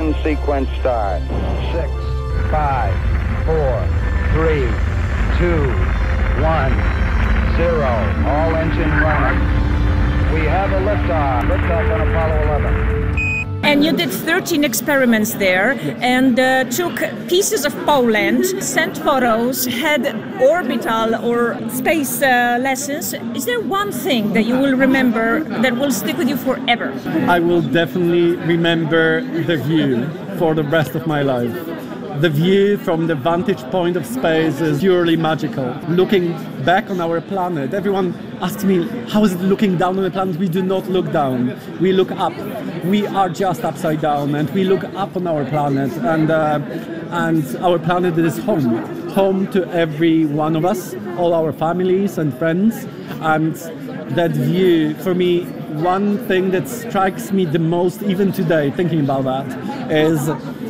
Ignition sequence start. 6, 5, 4, 3, 2, 1, 0. All engine running. We have a liftoff. Liftoff on Apollo 11. And you did 13 experiments there and took pieces of Poland, sent photos, had orbital or space lessons. Is there one thing that you will remember that will stick with you forever? I will definitely remember the view for the rest of my life. The view from the vantage point of space is purely magical. Looking back on our planet, everyone asks me, how is it looking down on the planet? We do not look down, we look up. We are just upside down and we look up on our planet, and our planet is home to every one of us, all our families and friends. And that view, for me, one thing that strikes me the most even today, thinking about that, is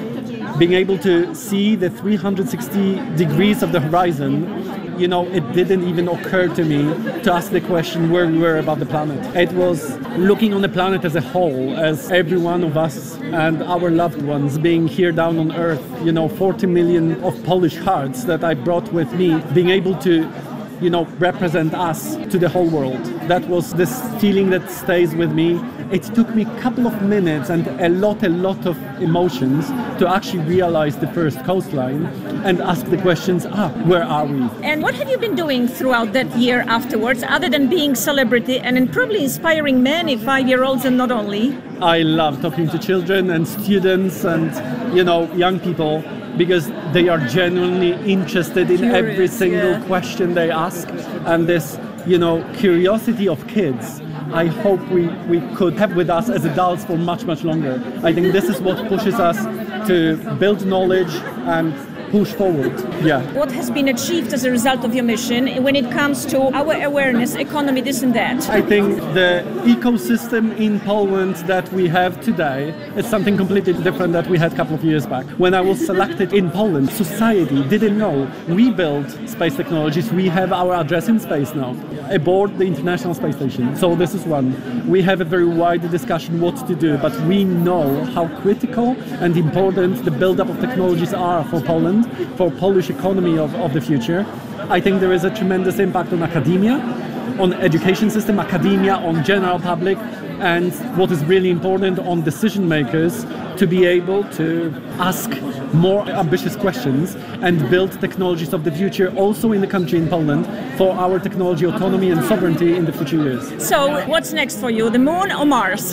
being able to see the 360 degrees of the horizon. You know, it didn't even occur to me to ask the question where we were about the planet. It was looking on the planet as a whole, as every one of us and our loved ones being here down on Earth. You know, 40 million of Polish hearts that I brought with me, being able to, you know, represent us to the whole world. That was this feeling that stays with me. It took me a couple of minutes and a lot of emotions to actually realize the first coastline and ask the questions, where are we? And what have you been doing throughout that year afterwards, other than being celebrity and probably inspiring many 5-year-olds and not only? I love talking to children and students and, you know, young people, because they are genuinely interested in every single question they ask. And this, you know, curiosity of kids, I hope we could have with us as adults for much longer. I think this is what pushes us to build knowledge and push forward. Yeah. What has been achieved as a result of your mission when it comes to our awareness, economy, this and that? I think the ecosystem in Poland that we have today is something completely different that we had a couple of years back. When I was selected in Poland, society didn't know we build space technologies. We have our address in space now, aboard the International Space Station. So this is one. We have a very wide discussion what to do, but we know how critical and important the build-up of technologies are for Poland, for Polish economy of the future. I think there is a tremendous impact on academia, on education system, academia, on general public, and what is really important, on decision makers to be able to ask more ambitious questions and build technologies of the future also in the country, in Poland, for our technology autonomy and sovereignty in the future years. So what's next for you, the moon or Mars?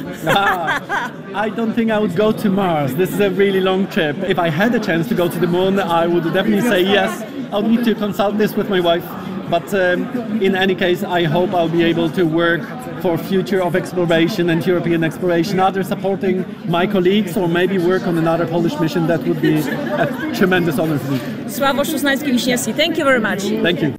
I don't think I would go to Mars. This is a really long trip. If I had a chance to go to the moon, I would definitely say yes. I'll need to consult this with my wife. But in any case, I hope I'll be able to work for future of exploration and European exploration, either supporting my colleagues or maybe work on another Polish mission. That would be a tremendous honor for me. Sławosz Uznański-Wiśniewski, thank you very much. Thank you.